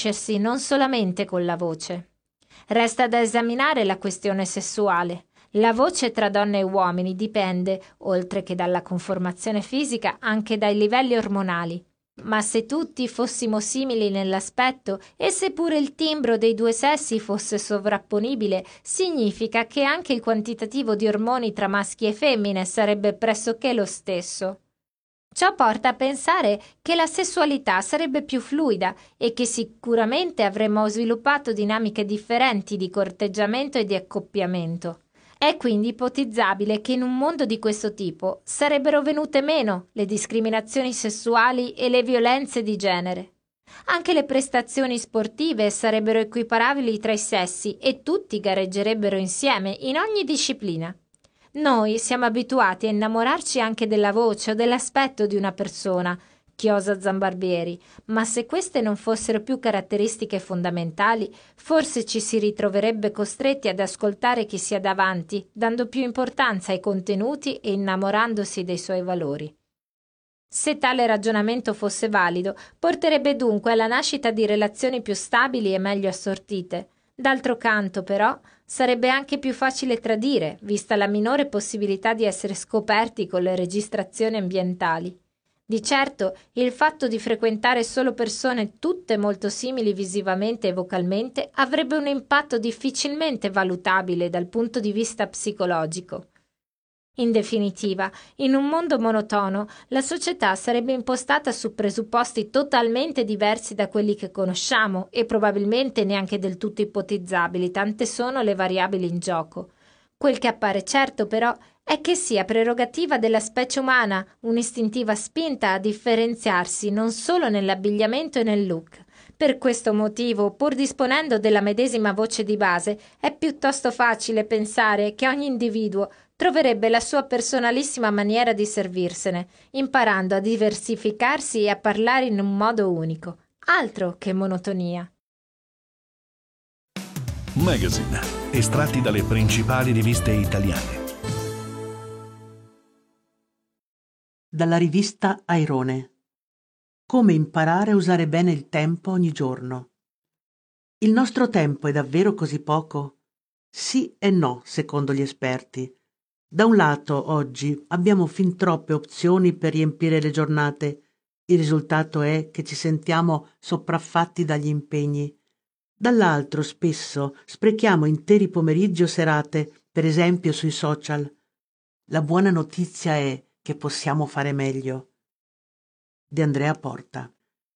conoscersi non solamente con la voce. Resta da esaminare la questione sessuale. La voce tra donne e uomini dipende, oltre che dalla conformazione fisica, anche dai livelli ormonali. Ma se tutti fossimo simili nell'aspetto e seppure il timbro dei due sessi fosse sovrapponibile, significa che anche il quantitativo di ormoni tra maschi e femmine sarebbe pressoché lo stesso. Ciò porta a pensare che la sessualità sarebbe più fluida e che sicuramente avremmo sviluppato dinamiche differenti di corteggiamento e di accoppiamento. È quindi ipotizzabile che in un mondo di questo tipo sarebbero venute meno le discriminazioni sessuali e le violenze di genere. Anche le prestazioni sportive sarebbero equiparabili tra i sessi e tutti gareggerebbero insieme in ogni disciplina. Noi siamo abituati a innamorarci anche della voce o dell'aspetto di una persona, chiosa Zambarbieri, ma se queste non fossero più caratteristiche fondamentali, forse ci si ritroverebbe costretti ad ascoltare chi si ha davanti, dando più importanza ai contenuti e innamorandosi dei suoi valori. Se tale ragionamento fosse valido, porterebbe dunque alla nascita di relazioni più stabili e meglio assortite. D'altro canto, però, sarebbe anche più facile tradire, vista la minore possibilità di essere scoperti con le registrazioni ambientali. Di certo, il fatto di frequentare solo persone tutte molto simili visivamente e vocalmente avrebbe un impatto difficilmente valutabile dal punto di vista psicologico. In definitiva, in un mondo monotono, la società sarebbe impostata su presupposti totalmente diversi da quelli che conosciamo e probabilmente neanche del tutto ipotizzabili, tante sono le variabili in gioco. Quel che appare certo, però, è che sia prerogativa della specie umana un'istintiva spinta a differenziarsi non solo nell'abbigliamento e nel look. Per questo motivo, pur disponendo della medesima voce di base, è piuttosto facile pensare che ogni individuo troverebbe la sua personalissima maniera di servirsene, imparando a diversificarsi e a parlare in un modo unico. Altro che monotonia. Magazine, estratti dalle principali riviste italiane. Dalla rivista Airone. Come imparare a usare bene il tempo ogni giorno. Il nostro tempo è davvero così poco? Sì e no, secondo gli esperti. Da un lato, oggi abbiamo fin troppe opzioni per riempire le giornate. Il risultato è che ci sentiamo sopraffatti dagli impegni. Dall'altro, spesso sprechiamo interi pomeriggi o serate, per esempio sui social. La buona notizia è che possiamo fare meglio. De Andrea Porta.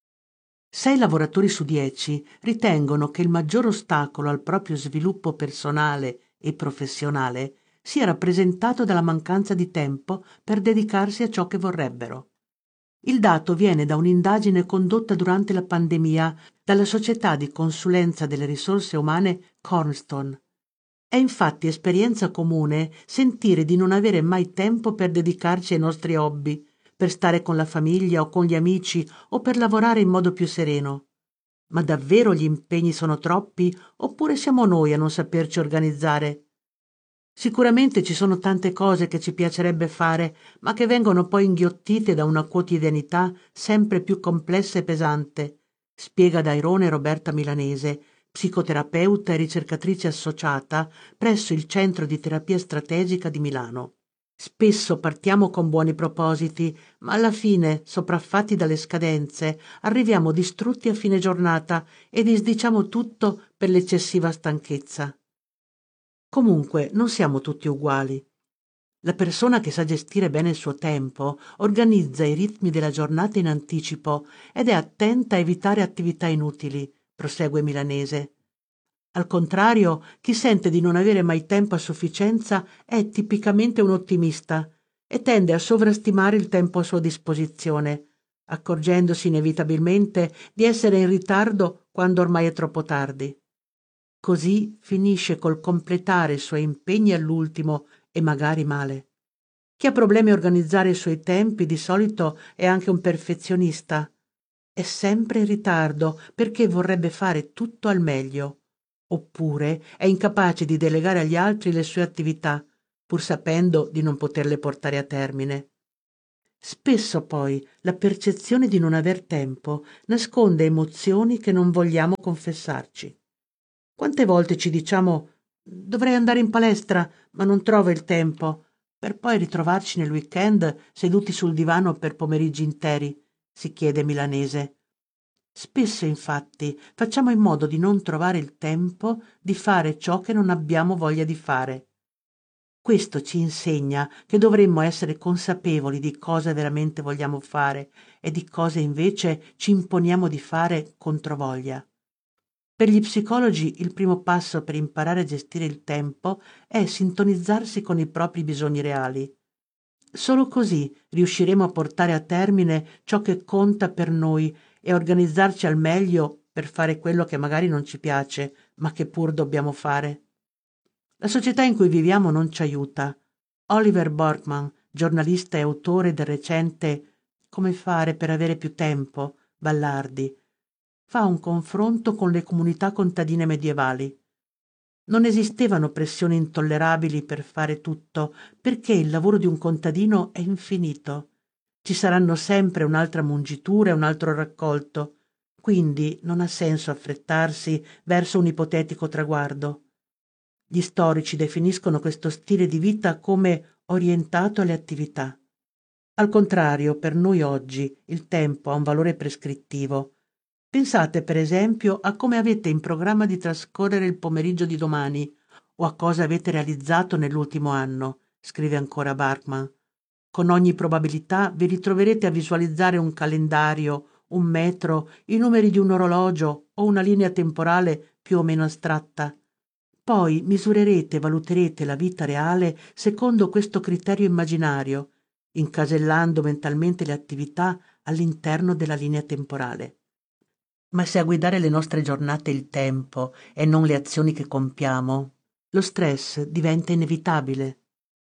6 lavoratori su 10 ritengono che il maggior ostacolo al proprio sviluppo personale e professionale sia rappresentato dalla mancanza di tempo per dedicarsi a ciò che vorrebbero. Il dato viene da un'indagine condotta durante la pandemia dalla società di consulenza delle risorse umane Cornerstone. È infatti esperienza comune sentire di non avere mai tempo per dedicarci ai nostri hobby, per stare con la famiglia o con gli amici o per lavorare in modo più sereno. Ma davvero gli impegni sono troppi oppure siamo noi a non saperci organizzare? Sicuramente ci sono tante cose che ci piacerebbe fare, ma che vengono poi inghiottite da una quotidianità sempre più complessa e pesante, spiega ad Airone Roberta Milanese, psicoterapeuta e ricercatrice associata presso il Centro di Terapia Strategica di Milano. Spesso partiamo con buoni propositi, ma alla fine, sopraffatti dalle scadenze, arriviamo distrutti a fine giornata e disdiciamo tutto per l'eccessiva stanchezza. Comunque, non siamo tutti uguali. La persona che sa gestire bene il suo tempo organizza i ritmi della giornata in anticipo ed è attenta a evitare attività inutili, prosegue Milanese. Al contrario, chi sente di non avere mai tempo a sufficienza è tipicamente un ottimista e tende a sovrastimare il tempo a sua disposizione, accorgendosi inevitabilmente di essere in ritardo quando ormai è troppo tardi. Così finisce col completare i suoi impegni all'ultimo e magari male. Chi ha problemi a organizzare i suoi tempi di solito è anche un perfezionista. È sempre in ritardo perché vorrebbe fare tutto al meglio. Oppure è incapace di delegare agli altri le sue attività, pur sapendo di non poterle portare a termine. Spesso poi la percezione di non aver tempo nasconde emozioni che non vogliamo confessarci. Quante volte ci diciamo dovrei andare in palestra, ma non trovo il tempo, per poi ritrovarci nel weekend seduti sul divano per pomeriggi interi, si chiede Milanese. Spesso infatti facciamo in modo di non trovare il tempo di fare ciò che non abbiamo voglia di fare. Questo ci insegna che dovremmo essere consapevoli di cosa veramente vogliamo fare e di cosa invece ci imponiamo di fare controvoglia. Per gli psicologi il primo passo per imparare a gestire il tempo è sintonizzarsi con i propri bisogni reali. Solo così riusciremo a portare a termine ciò che conta per noi e a organizzarci al meglio per fare quello che magari non ci piace, ma che pur dobbiamo fare. La società in cui viviamo non ci aiuta. Oliver Burkeman, giornalista e autore del recente Come fare per avere più tempo, Ballardi, fa un confronto con le comunità contadine medievali. Non esistevano pressioni intollerabili per fare tutto, perché il lavoro di un contadino è infinito. Ci saranno sempre un'altra mungitura e un altro raccolto, quindi non ha senso affrettarsi verso un ipotetico traguardo. Gli storici definiscono questo stile di vita come orientato alle attività. Al contrario, per noi oggi il tempo ha un valore prescrittivo. Pensate per esempio a come avete in programma di trascorrere il pomeriggio di domani o a cosa avete realizzato nell'ultimo anno, scrive ancora Bachmann. Con ogni probabilità vi ritroverete a visualizzare un calendario, un metro, i numeri di un orologio o una linea temporale più o meno astratta. Poi misurerete e valuterete la vita reale secondo questo criterio immaginario, incasellando mentalmente le attività all'interno della linea temporale. Ma se a guidare le nostre giornate è il tempo e non le azioni che compiamo, lo stress diventa inevitabile.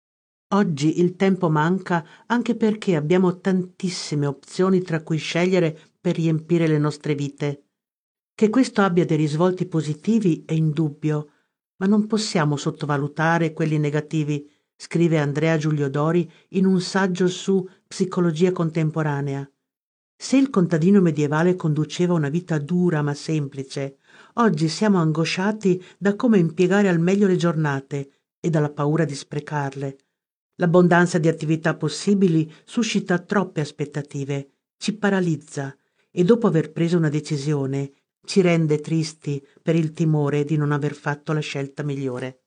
Oggi il tempo manca anche perché abbiamo tantissime opzioni tra cui scegliere per riempire le nostre vite. Che questo abbia dei risvolti positivi è indubbio, ma non possiamo sottovalutare quelli negativi, scrive Andrea Giuliodori in un saggio su psicologia contemporanea. Se il contadino medievale conduceva una vita dura ma semplice, oggi siamo angosciati da come impiegare al meglio le giornate e dalla paura di sprecarle. L'abbondanza di attività possibili suscita troppe aspettative, ci paralizza e dopo aver preso una decisione ci rende tristi per il timore di non aver fatto la scelta migliore.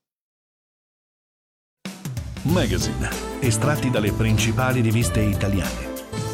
Magazine, estratti dalle principali riviste italiane.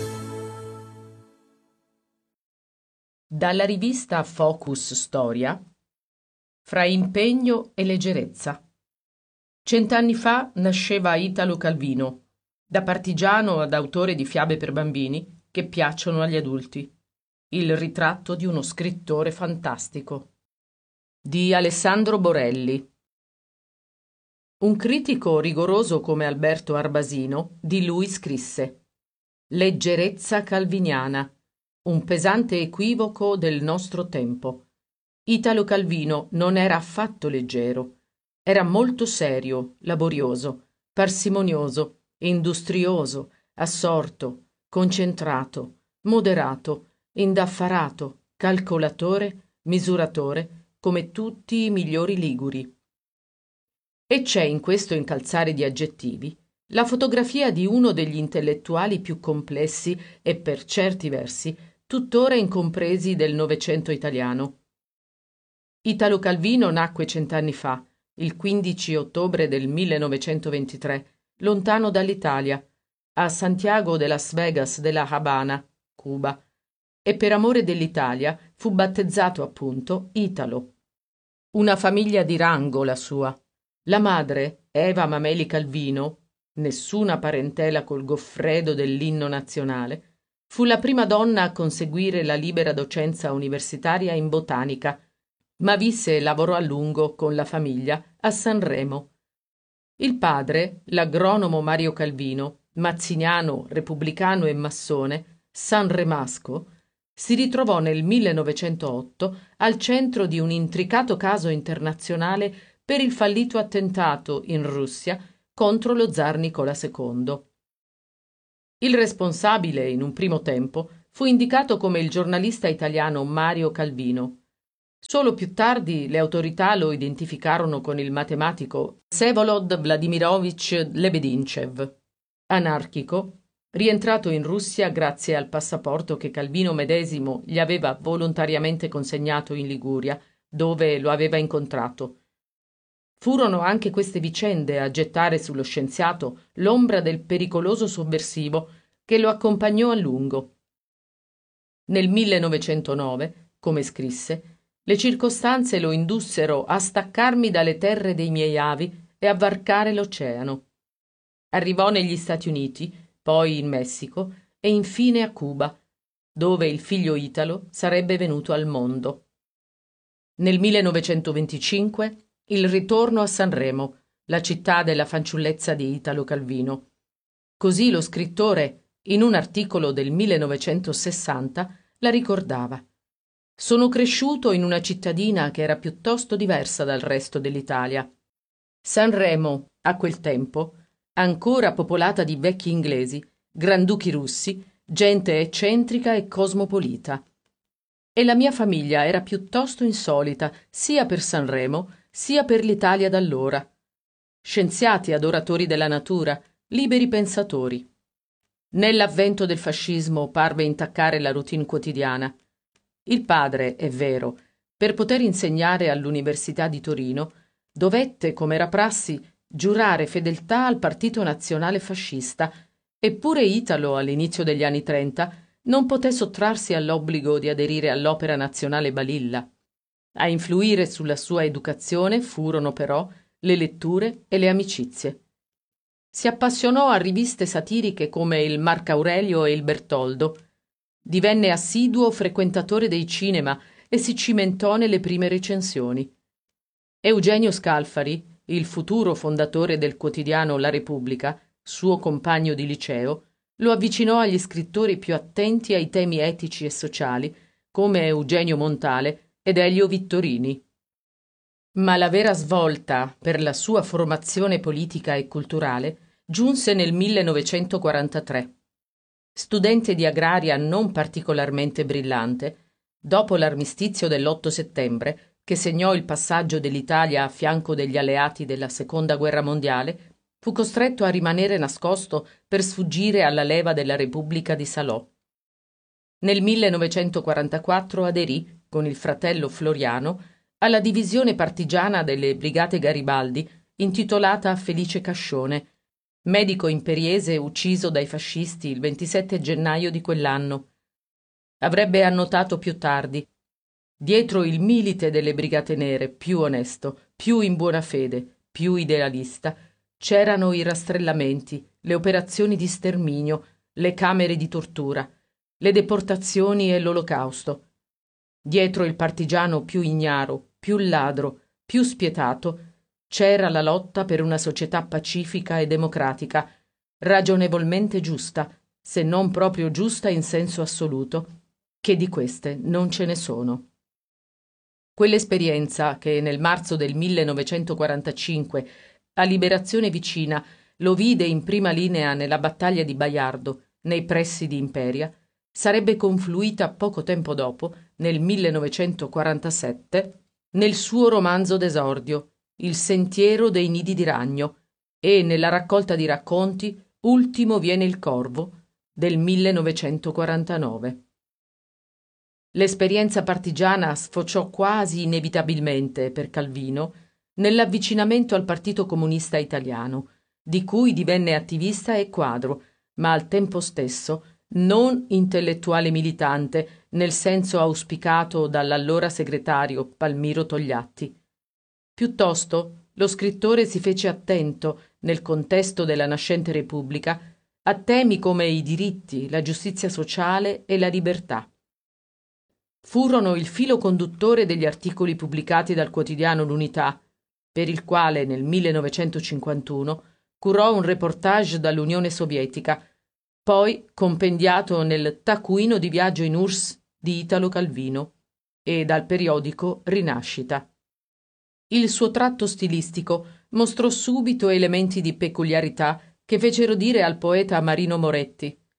Dalla rivista Focus Storia, fra impegno e leggerezza. 100 anni fa nasceva Italo Calvino, da partigiano ad autore di fiabe per bambini che piacciono agli adulti. Il ritratto di uno scrittore fantastico. Di Alessandro Borelli. Un critico rigoroso come Alberto Arbasino di lui scrisse: Leggerezza calviniana, un pesante equivoco del nostro tempo. Italo Calvino non era affatto leggero, era molto serio, laborioso, parsimonioso, industrioso, assorto, concentrato, moderato, indaffarato, calcolatore, misuratore, come tutti i migliori liguri. E c'è in questo incalzare di aggettivi la fotografia di uno degli intellettuali più complessi e per certi versi tuttora incompresi del Novecento italiano. Italo Calvino nacque 100 anni fa, il 15 ottobre del 1923, lontano dall'Italia, a Santiago de Las Vegas de la Habana, Cuba, e per amore dell'Italia fu battezzato appunto Italo. Una famiglia di rango la sua. La madre, Eva Mameli Calvino, nessuna parentela col Goffredo dell'inno nazionale, fu la prima donna a conseguire la libera docenza universitaria in botanica, ma visse e lavorò a lungo con la famiglia a Sanremo. Il padre, l'agronomo Mario Calvino, mazziniano, repubblicano e massone, sanremasco, si ritrovò nel 1908 al centro di un intricato caso internazionale per il fallito attentato in Russia contro lo zar Nicola II. Il responsabile, in un primo tempo, fu indicato come il giornalista italiano Mario Calvino. Solo più tardi le autorità lo identificarono con il matematico Vsevolod Vladimirovich Lebedinchev, anarchico, rientrato in Russia grazie al passaporto che Calvino medesimo gli aveva volontariamente consegnato in Liguria, dove lo aveva incontrato. Furono anche queste vicende a gettare sullo scienziato l'ombra del pericoloso sovversivo che lo accompagnò a lungo. Nel 1909, come scrisse, le circostanze lo indussero a staccarmi dalle terre dei miei avi e a varcare l'oceano. Arrivò negli Stati Uniti, poi in Messico e infine a Cuba, dove il figlio Italo sarebbe venuto al mondo. Nel 1925 il ritorno a Sanremo, la città della fanciullezza di Italo Calvino. Così lo scrittore, in un articolo del 1960, la ricordava. Sono cresciuto in una cittadina che era piuttosto diversa dal resto dell'Italia. Sanremo, a quel tempo, ancora popolata di vecchi inglesi, granduchi russi, gente eccentrica e cosmopolita. E la mia famiglia era piuttosto insolita sia per Sanremo sia per l'Italia d'allora. Scienziati adoratori della natura, liberi pensatori. Né l'avvento del fascismo parve intaccare la routine quotidiana. Il padre, è vero, per poter insegnare all'Università di Torino, dovette, come era prassi, giurare fedeltà al Partito Nazionale Fascista, eppure Italo, all'inizio degli anni 30, non poté sottrarsi all'obbligo di aderire all'Opera Nazionale Balilla. A influire sulla sua educazione furono però le letture e le amicizie. Si appassionò a riviste satiriche come il Marco Aurelio e il Bertoldo. Divenne assiduo frequentatore dei cinema e si cimentò nelle prime recensioni. Eugenio Scalfari, il futuro fondatore del quotidiano La Repubblica, suo compagno di liceo, lo avvicinò agli scrittori più attenti ai temi etici e sociali, come Eugenio Montale ed Elio Vittorini. Ma la vera svolta per la sua formazione politica e culturale giunse nel 1943. Studente di agraria non particolarmente brillante, dopo l'armistizio dell'8 settembre, che segnò il passaggio dell'Italia a fianco degli alleati della Seconda Guerra Mondiale, fu costretto a rimanere nascosto per sfuggire alla leva della Repubblica di Salò. Nel 1944 aderì, con il fratello Floriano, alla divisione partigiana delle Brigate Garibaldi, intitolata Felice Cascione, medico imperiese ucciso dai fascisti il 27 gennaio di quell'anno. Avrebbe annotato più tardi: dietro il milite delle Brigate Nere, più onesto, più in buona fede, più idealista, c'erano i rastrellamenti, le operazioni di sterminio, le camere di tortura, le deportazioni e l'olocausto. Dietro il partigiano più ignaro, più ladro, più spietato, c'era la lotta per una società pacifica e democratica, ragionevolmente giusta, se non proprio giusta in senso assoluto, che di queste non ce ne sono. Quell'esperienza che nel marzo del 1945, a Liberazione Vicina, lo vide in prima linea nella battaglia di Baiardo, nei pressi di Imperia, sarebbe confluita poco tempo dopo, nel 1947, nel suo romanzo d'esordio, Il sentiero dei nidi di ragno, e nella raccolta di racconti Ultimo viene il corvo, del 1949. L'esperienza partigiana sfociò quasi inevitabilmente per Calvino nell'avvicinamento al Partito Comunista Italiano, di cui divenne attivista e quadro, ma al tempo stesso non intellettuale militante nel senso auspicato dall'allora segretario Palmiro Togliatti. Piuttosto lo scrittore si fece attento, nel contesto della nascente Repubblica, a temi come i diritti, la giustizia sociale e la libertà. Furono il filo conduttore degli articoli pubblicati dal quotidiano L'Unità, per il quale nel 1951 curò un reportage dall'Unione Sovietica, poi compendiato nel Taccuino di viaggio in URSS di Italo Calvino e dal periodico Rinascita. Il suo tratto stilistico mostrò subito elementi di peculiarità che fecero dire al poeta Marino Moretti: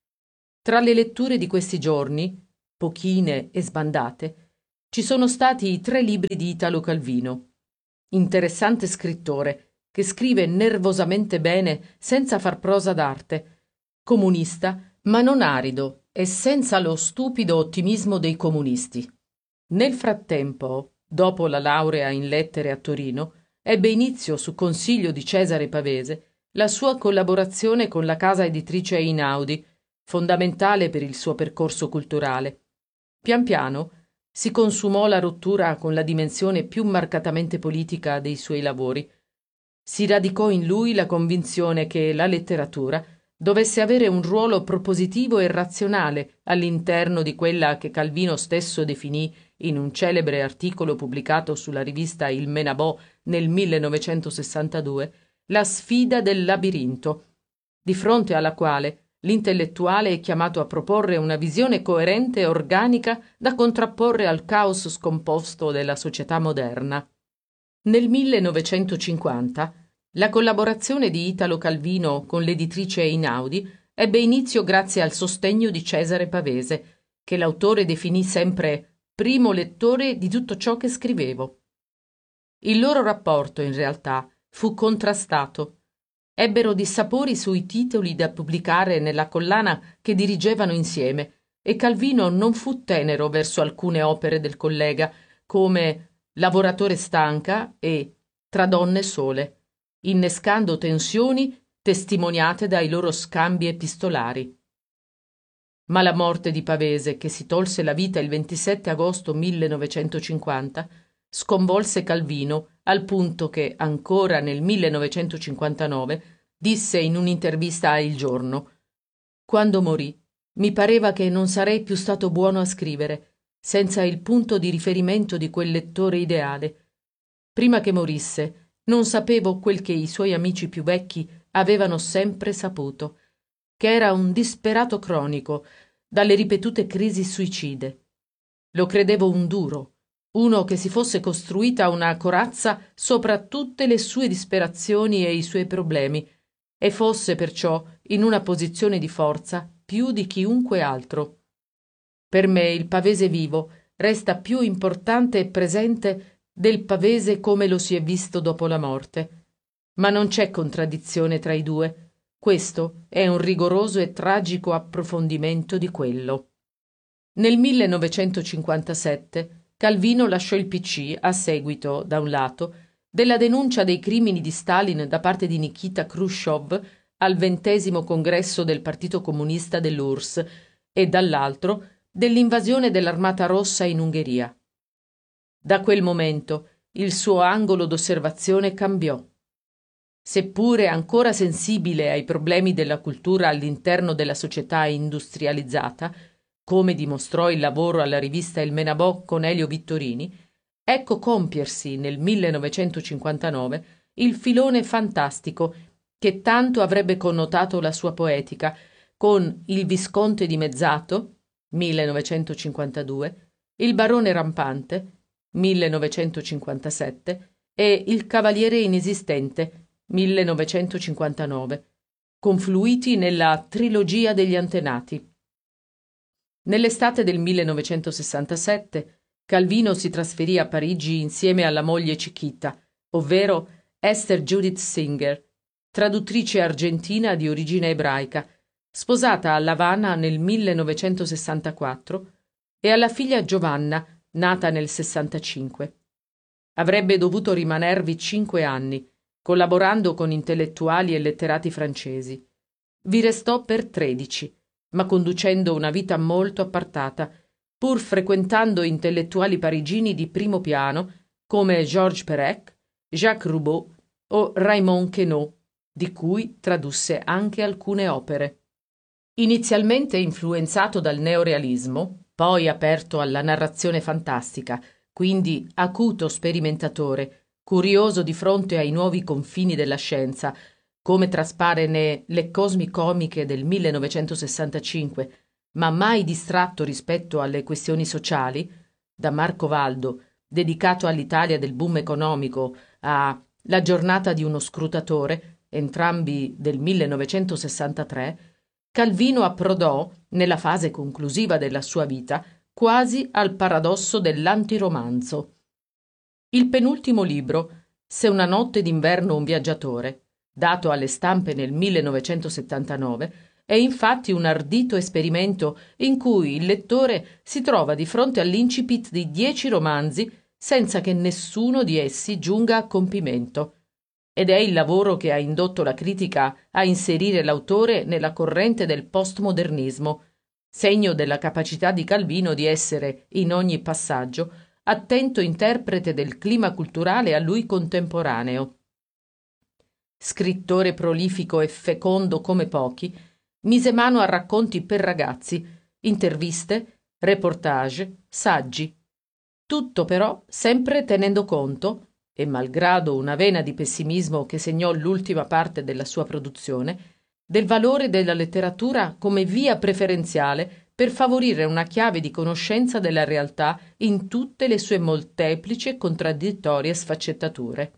Tra le letture di questi giorni, pochine e sbandate, ci sono stati i 3 libri di Italo Calvino. Interessante scrittore, che scrive nervosamente bene senza far prosa d'arte. Comunista, ma non arido e senza lo stupido ottimismo dei comunisti. Nel frattempo, dopo la laurea in lettere a Torino, ebbe inizio, su consiglio di Cesare Pavese, la sua collaborazione con la casa editrice Einaudi, fondamentale per il suo percorso culturale. Pian piano si consumò la rottura con la dimensione più marcatamente politica dei suoi lavori. Si radicò in lui la convinzione che la letteratura dovesse avere un ruolo propositivo e razionale all'interno di quella che Calvino stesso definì, in un celebre articolo pubblicato sulla rivista Il Menabò nel 1962, la sfida del labirinto, di fronte alla quale l'intellettuale è chiamato a proporre una visione coerente e organica da contrapporre al caos scomposto della società moderna. Nel 1950 la collaborazione di Italo Calvino con l'editrice Einaudi ebbe inizio grazie al sostegno di Cesare Pavese, che l'autore definì sempre primo lettore di tutto ciò che scrivevo. Il loro rapporto, in realtà, fu contrastato. Ebbero dissapori sui titoli da pubblicare nella collana che dirigevano insieme, e Calvino non fu tenero verso alcune opere del collega, come Lavoratore stanca e Tra donne sole, innescando tensioni testimoniate dai loro scambi epistolari. Ma la morte di Pavese, che si tolse la vita il 27 agosto 1950, sconvolse Calvino al punto che, ancora nel 1959, disse in un'intervista a Il Giorno: «Quando morì, mi pareva che non sarei più stato buono a scrivere, senza il punto di riferimento di quel lettore ideale. Prima che morisse, non sapevo quel che i suoi amici più vecchi avevano sempre saputo, che era un disperato cronico dalle ripetute crisi suicide. Lo credevo un duro, uno che si fosse costruita una corazza sopra tutte le sue disperazioni e i suoi problemi, e fosse perciò in una posizione di forza più di chiunque altro. Per me il Pavese vivo resta più importante e presente del Pavese come lo si è visto dopo la morte. Ma non c'è contraddizione tra i due. Questo è un rigoroso e tragico approfondimento di quello». Nel 1957 Calvino lasciò il PC a seguito, da un lato, della denuncia dei crimini di Stalin da parte di Nikita Khrushchev al 20° congresso del Partito Comunista dell'URSS e, dall'altro, dell'invasione dell'Armata Rossa in Ungheria. Da quel momento il suo angolo d'osservazione cambiò. Seppure ancora sensibile ai problemi della cultura all'interno della società industrializzata, come dimostrò il lavoro alla rivista Il Menabò con Elio Vittorini, ecco compiersi nel 1959 il filone fantastico che tanto avrebbe connotato la sua poetica, con Il Visconte di Mezzato, 1952, Il Barone Rampante, 1957, e Il Cavaliere Inesistente, 1959, confluiti nella Trilogia degli Antenati. Nell'estate del 1967 Calvino si trasferì a Parigi insieme alla moglie Chiquita, ovvero Esther Judith Singer, traduttrice argentina di origine ebraica, sposata a L'Avana nel 1964, e alla figlia Giovanna, nata nel 65. Avrebbe dovuto rimanervi 5 anni, collaborando con intellettuali e letterati francesi. Vi restò per 13, ma conducendo una vita molto appartata, pur frequentando intellettuali parigini di primo piano come Georges Perec, Jacques Roubaud o Raymond Queneau, di cui tradusse anche alcune opere. Inizialmente influenzato dal neorealismo, poi aperto alla narrazione fantastica, quindi acuto sperimentatore, curioso di fronte ai nuovi confini della scienza, come traspare Le Cosmicomiche del 1965, ma mai distratto rispetto alle questioni sociali, da Marco Valdo, dedicato all'Italia del boom economico, a La giornata di uno scrutatore, entrambi del 1963, Calvino approdò, nella fase conclusiva della sua vita, quasi al paradosso dell'antiromanzo. Il penultimo libro, Se una notte d'inverno un viaggiatore, dato alle stampe nel 1979, è infatti un ardito esperimento in cui il lettore si trova di fronte all'incipit di 10 romanzi senza che nessuno di essi giunga a compimento. Ed è il lavoro che ha indotto la critica a inserire l'autore nella corrente del postmodernismo, segno della capacità di Calvino di essere, in ogni passaggio, attento interprete del clima culturale a lui contemporaneo. Scrittore prolifico e fecondo come pochi, mise mano a racconti per ragazzi, interviste, reportage, saggi. Tutto però sempre tenendo conto, e malgrado una vena di pessimismo che segnò l'ultima parte della sua produzione, del valore della letteratura come via preferenziale per favorire una chiave di conoscenza della realtà in tutte le sue molteplici e contraddittorie sfaccettature.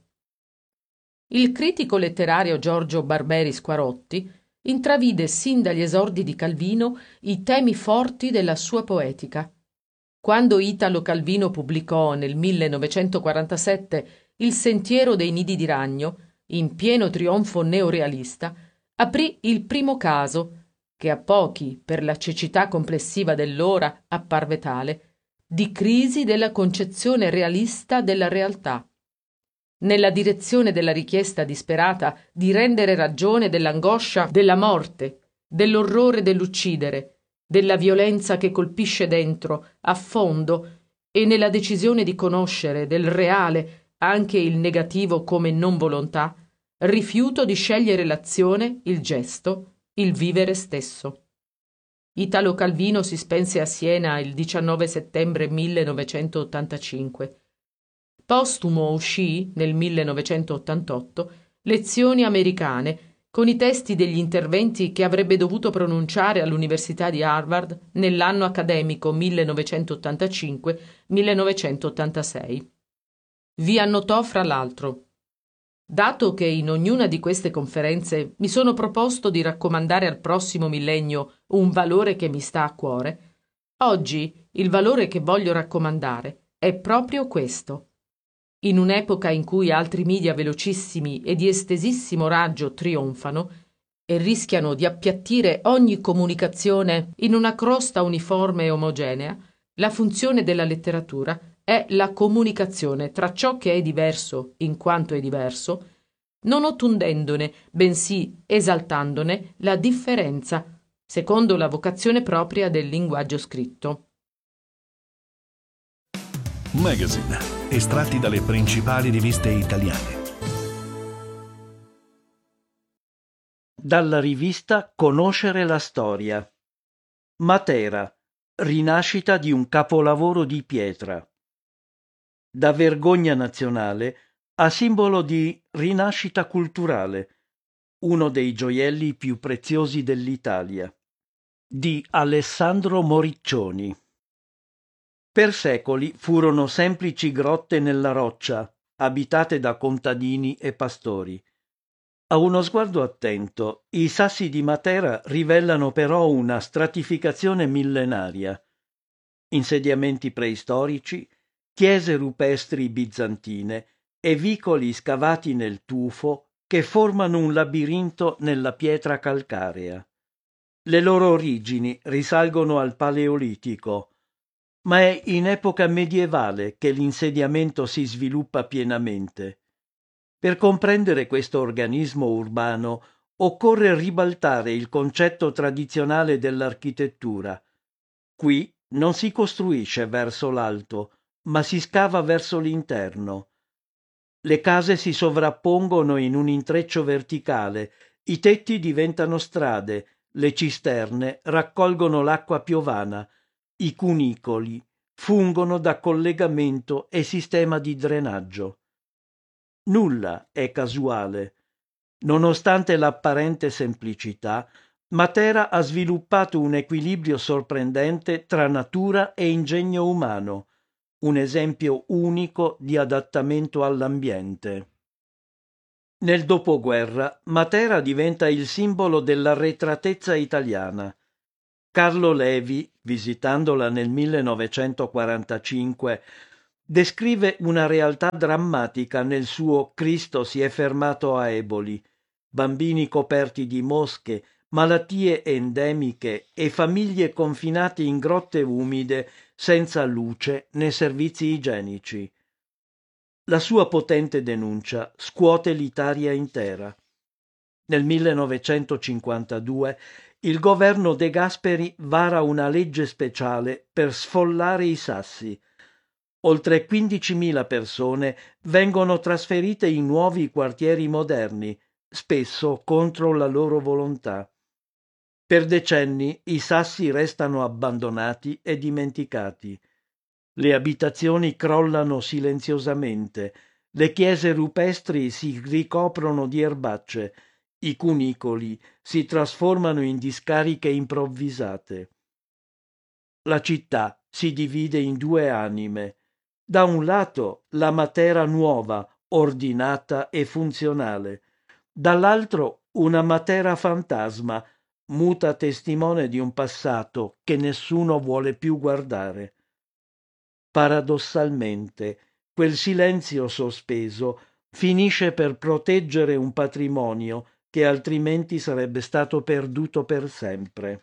Il critico letterario Giorgio Barberi Squarotti intravide sin dagli esordi di Calvino i temi forti della sua poetica. Quando Italo Calvino pubblicò nel 1947 Il sentiero dei nidi di ragno, in pieno trionfo neorealista, aprì il primo caso, che a pochi, per la cecità complessiva dell'ora, apparve tale, di crisi della concezione realista della realtà. Nella direzione della richiesta disperata di rendere ragione dell'angoscia della morte, dell'orrore dell'uccidere, della violenza che colpisce dentro, a fondo, e nella decisione di conoscere del reale anche il negativo come non volontà, rifiuto di scegliere l'azione, il gesto, il vivere stesso. Italo Calvino si spense a Siena il 19 settembre 1985. Postumo uscì, nel 1988, Lezioni americane, con i testi degli interventi che avrebbe dovuto pronunciare all'Università di Harvard nell'anno accademico 1985-1986. Vi annotò fra l'altro: dato che in ognuna di queste conferenze mi sono proposto di raccomandare al prossimo millennio un valore che mi sta a cuore, oggi il valore che voglio raccomandare è proprio questo. In un'epoca in cui altri media velocissimi e di estesissimo raggio trionfano e rischiano di appiattire ogni comunicazione in una crosta uniforme e omogenea, la funzione della letteratura è la comunicazione tra ciò che è diverso in quanto è diverso, non ottundendone, bensì esaltandone la differenza, secondo la vocazione propria del linguaggio scritto. Magazine, estratti dalle principali riviste italiane. Dalla rivista Conoscere la storia. Matera, rinascita di un capolavoro di pietra. Da vergogna nazionale a simbolo di rinascita culturale, uno dei gioielli più preziosi dell'Italia. Di Alessandro Moriccioni. Per secoli furono semplici grotte nella roccia, abitate da contadini e pastori. A uno sguardo attento, i sassi di Matera rivelano però una stratificazione millenaria. Insediamenti preistorici, chiese rupestri bizantine e vicoli scavati nel tufo che formano un labirinto nella pietra calcarea. Le loro origini risalgono al Paleolitico, ma è in epoca medievale che l'insediamento si sviluppa pienamente. Per comprendere questo organismo urbano occorre ribaltare il concetto tradizionale dell'architettura. Qui non si costruisce verso l'alto, ma si scava verso l'interno. Le case si sovrappongono in un intreccio verticale, i tetti diventano strade, le cisterne raccolgono l'acqua piovana, i cunicoli fungono da collegamento e sistema di drenaggio. Nulla è casuale. Nonostante l'apparente semplicità, Matera ha sviluppato un equilibrio sorprendente tra natura e ingegno umano, un esempio unico di adattamento all'ambiente. Nel dopoguerra Matera diventa il simbolo dell'arretratezza italiana. Carlo Levi, visitandola nel 1945, descrive una realtà drammatica nel suo Cristo si è fermato a Eboli, bambini coperti di mosche, malattie endemiche e famiglie confinate in grotte umide senza luce né servizi igienici. La sua potente denuncia scuote l'Italia intera. Nel 1952 il governo De Gasperi vara una legge speciale per sfollare i sassi. Oltre 15.000 persone vengono trasferite in nuovi quartieri moderni, spesso contro la loro volontà. Per decenni i sassi restano abbandonati e dimenticati. Le abitazioni crollano silenziosamente, le chiese rupestri si ricoprono di erbacce, i cunicoli si trasformano in discariche improvvisate. La città si divide in due anime. Da un lato la Matera nuova, ordinata e funzionale, dall'altro una Matera fantasma, muta testimone di un passato che nessuno vuole più guardare. Paradossalmente, quel silenzio sospeso finisce per proteggere un patrimonio che altrimenti sarebbe stato perduto per sempre.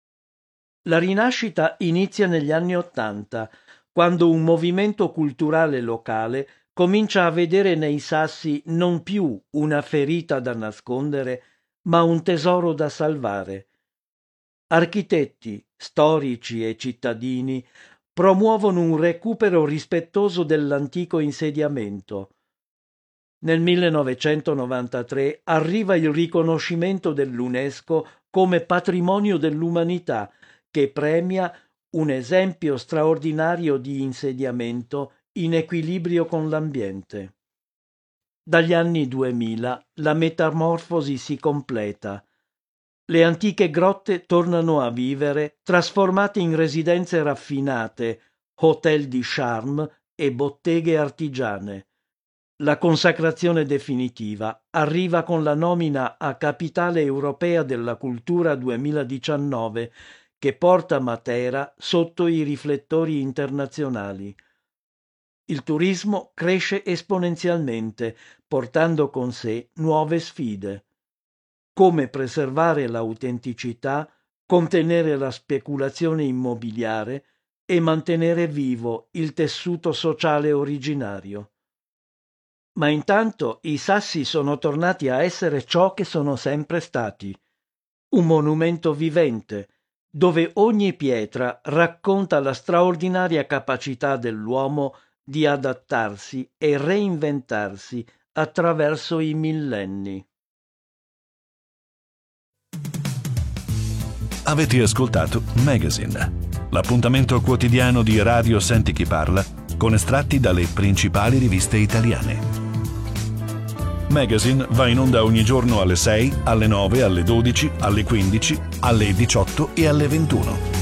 La rinascita inizia negli anni '80, quando un movimento culturale locale comincia a vedere nei sassi non più una ferita da nascondere, ma un tesoro da salvare. Architetti, storici e cittadini promuovono un recupero rispettoso dell'antico insediamento. Nel 1993 arriva il riconoscimento dell'UNESCO come patrimonio dell'umanità, che premia un esempio straordinario di insediamento in equilibrio con l'ambiente. Dagli anni 2000 la metamorfosi si completa. Le antiche grotte tornano a vivere, trasformate in residenze raffinate, hotel di charme e botteghe artigiane. La consacrazione definitiva arriva con la nomina a Capitale Europea della Cultura 2019, che porta Matera sotto i riflettori internazionali. Il turismo cresce esponenzialmente, portando con sé nuove sfide. Come preservare l'autenticità, contenere la speculazione immobiliare e mantenere vivo il tessuto sociale originario. Ma intanto i sassi sono tornati a essere ciò che sono sempre stati, un monumento vivente, dove ogni pietra racconta la straordinaria capacità dell'uomo di adattarsi e reinventarsi attraverso i millenni. Avete ascoltato Magazine, l'appuntamento quotidiano di Radio Senti Chi Parla con estratti dalle principali riviste italiane. Magazine va in onda ogni giorno alle 6, alle 9, alle 12, alle 15, alle 18 e alle 21.